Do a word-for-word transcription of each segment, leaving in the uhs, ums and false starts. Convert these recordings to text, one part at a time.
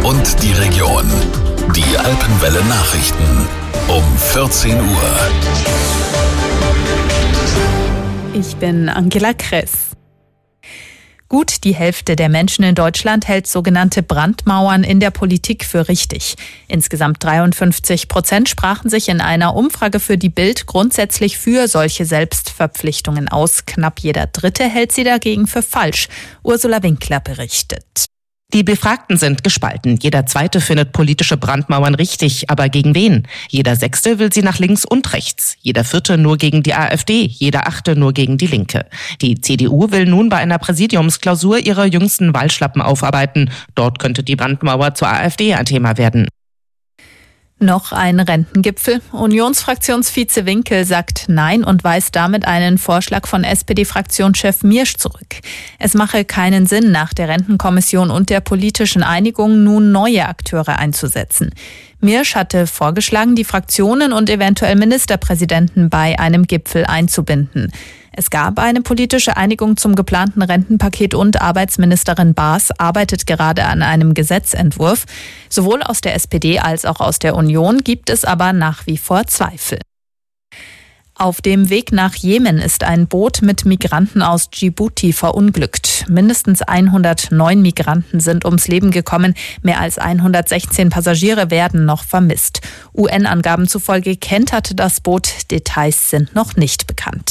und die Region. Die Alpenwelle Nachrichten um vierzehn Uhr. Ich bin Angela Kress. Gut die Hälfte der Menschen in Deutschland hält sogenannte Brandmauern in der Politik für richtig. Insgesamt dreiundfünfzig Prozent sprachen sich in einer Umfrage für die Bild grundsätzlich für solche Selbstverpflichtungen aus. Knapp jeder Dritte hält sie dagegen für falsch. Ursula Winkler berichtet. Die Befragten sind gespalten. Jeder Zweite findet politische Brandmauern richtig, aber gegen wen? Jeder Sechste will sie nach links und rechts. Jeder Vierte nur gegen die AfD, jeder Achte nur gegen die Linke. Die C D U will nun bei einer Präsidiumsklausur ihre jüngsten Wahlschlappen aufarbeiten. Dort könnte die Brandmauer zur AfD ein Thema werden. Noch ein Rentengipfel. Unionsfraktionsvize Winkel sagt Nein und weist damit einen Vorschlag von S P D-Fraktionschef Miersch zurück. Es mache keinen Sinn, nach der Rentenkommission und der politischen Einigung nun neue Akteure einzusetzen. Miersch hatte vorgeschlagen, die Fraktionen und eventuell Ministerpräsidenten bei einem Gipfel einzubinden. Es gab eine politische Einigung zum geplanten Rentenpaket und Arbeitsministerin Baas arbeitet gerade an einem Gesetzentwurf. Sowohl aus der S P D als auch aus der Union gibt es aber nach wie vor Zweifel. Auf dem Weg nach Jemen ist ein Boot mit Migranten aus Djibouti verunglückt. Mindestens hundertneun Migranten sind ums Leben gekommen. Mehr als hundertsechzehn Passagiere werden noch vermisst. U N-Angaben zufolge kenterte das Boot. Details sind noch nicht bekannt.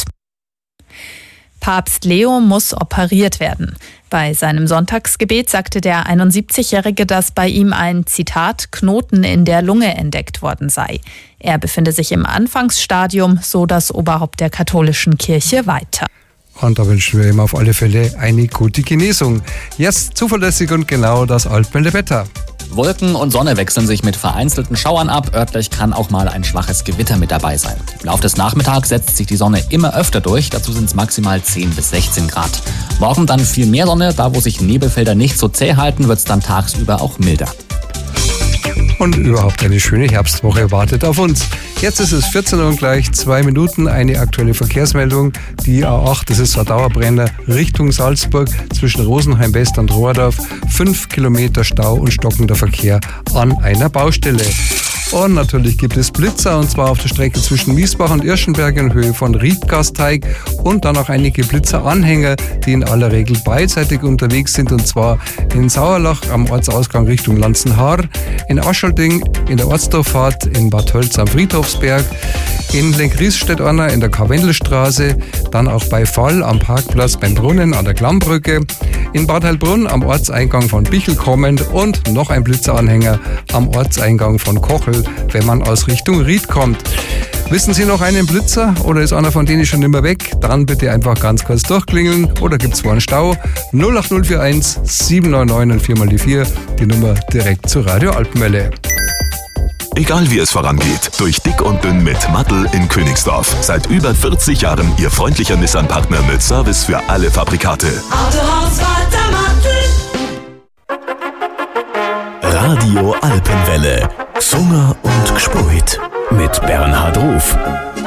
Papst Leo muss operiert werden. Bei seinem Sonntagsgebet sagte der einundsiebzigjährige, dass bei ihm ein, Zitat, Knoten in der Lunge entdeckt worden sei. Er befinde sich im Anfangsstadium, so das Oberhaupt der katholischen Kirche weiter. Und da wünschen wir ihm auf alle Fälle eine gute Genesung. Jetzt zuverlässig und genau das Alpenwelle-Wetter. Wolken und Sonne wechseln sich mit vereinzelten Schauern ab. Örtlich kann auch mal ein schwaches Gewitter mit dabei sein. Im Laufe des Nachmittags setzt sich die Sonne immer öfter durch. Dazu sind es maximal zehn bis sechzehn Grad. Morgen dann viel mehr Sonne. Da, wo sich Nebelfelder nicht so zäh halten, wird es dann tagsüber auch milder. Und überhaupt eine schöne Herbstwoche wartet auf uns. Jetzt ist es vierzehn Uhr und gleich zwei Minuten. Eine aktuelle Verkehrsmeldung. Die A acht, das ist so ein Dauerbrenner Richtung Salzburg zwischen Rosenheim West und Rohrdorf. Fünf Kilometer Stau und stockender Verkehr an einer Baustelle. Und natürlich gibt es Blitzer, und zwar auf der Strecke zwischen Miesbach und Irschenberg in Höhe von Riedgasteig und dann auch einige Blitzeranhänger, die in aller Regel beidseitig unterwegs sind, und zwar in Sauerlach am Ortsausgang Richtung Lanzenhaar, in Aschalding in der Ortsdorffahrt, in Bad Tölz am Friedhofsberg, in Lenkriesstedt-Anna in der Karwendelstraße, dann auch bei Fall am Parkplatz beim Brunnen an der Klammbrücke, in Bad Heilbrunn am Ortseingang von Bichel kommend und noch ein Blitzeranhänger am Ortseingang von Kochel, wenn man aus Richtung Ried kommt. Wissen Sie noch einen Blitzer oder ist einer von denen schon immer weg? Dann bitte einfach ganz kurz durchklingeln oder gibt's wo einen Stau? null acht null vier eins sieben neun neun und vier mal die vier, die Nummer direkt zur Radio Alpenwelle. Egal wie es vorangeht, durch dick und dünn mit Mattl in Königsdorf. Seit über vierzig Jahren Ihr freundlicher Nissan-Partner mit Service für alle Fabrikate. Autohaus Walter Mattl. Radio Alpenwelle. Zunger und Gspurt mit Bernhard Ruf.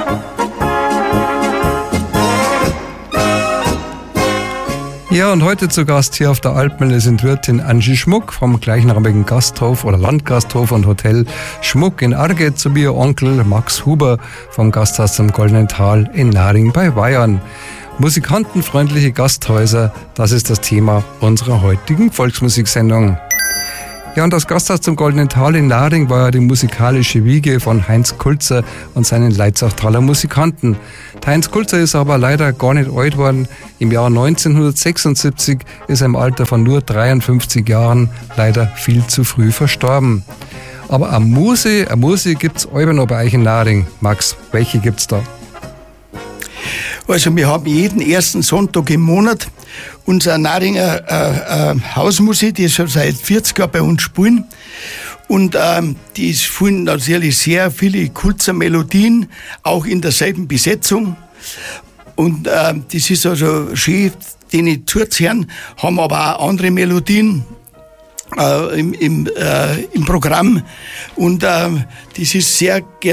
Ja, und heute zu Gast hier auf der Alpenwelle sind Wirtin Angie Schmuck vom gleichnamigen Gasthof oder Landgasthof und Hotel Schmuck in Arget sowie ihr Onkel Max Huber vom Gasthaus zum Goldenen Tal in Naring bei Weyarn. Musikantenfreundliche Gasthäuser, das ist das Thema unserer heutigen Volksmusiksendung. Ja, und das Gasthaus zum Goldenen Tal in Naring war ja die musikalische Wiege von Heinz Kulzer und seinen Leitzachtaler Musikanten. Der Heinz Kulzer ist aber leider gar nicht alt worden. Im Jahr neunzehnhundertsechsundsiebzig ist er im Alter von nur dreiundfünfzig Jahren leider viel zu früh verstorben. Aber eine Muse, eine Muse gibt's immer noch bei euch in Naring. Max, welche gibt's da? Also wir haben jeden ersten Sonntag im Monat unsere Naringer äh, äh, Hausmusik, die schon seit vierzig Jahren bei uns spielen. Und ähm, die spielen natürlich sehr viele Kulzer Melodien, auch in derselben Besetzung. Und äh, das ist also schön, denen zuzuhören, haben aber auch andere Melodien äh, im, im, äh, im Programm. Und äh, das ist sehr gern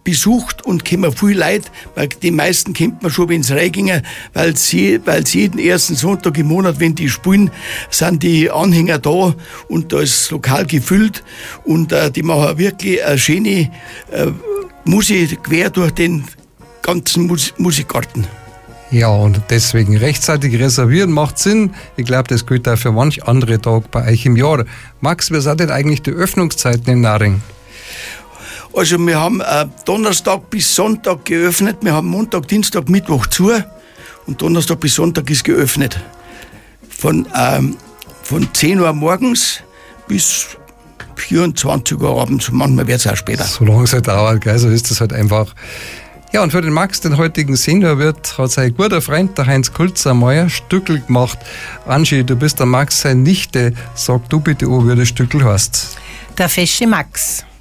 besucht und kommen viel Leute, weil die meisten kennt man schon, wenn es reingingen, weil sie, weil sie jeden ersten Sonntag im Monat, wenn die spielen, sind die Anhänger da und da ist das Lokal gefüllt und äh, die machen wirklich eine schöne äh, Musik quer durch den ganzen Mus- Musikgarten. Ja, und deswegen rechtzeitig reservieren macht Sinn. Ich glaube, das gilt auch für manch andere Tag bei euch im Jahr. Max, wie sind denn eigentlich die Öffnungszeiten in Naring? Also wir haben äh, Donnerstag bis Sonntag geöffnet, wir haben Montag, Dienstag, Mittwoch zu und Donnerstag bis Sonntag ist geöffnet. Von, ähm, von zehn Uhr morgens bis vierundzwanzig Uhr abends, manchmal wird es auch später. So lange es halt dauert, gell? So ist das halt einfach. Ja, und für den Max, den heutigen Seniorwirt, hat sein guter Freund, der Heinz Kulzer, mal ein Stückel gemacht. Angie, du bist der Max, seine Nichte. Sag du bitte, wie das Stückel heißt. Der Fesche Max.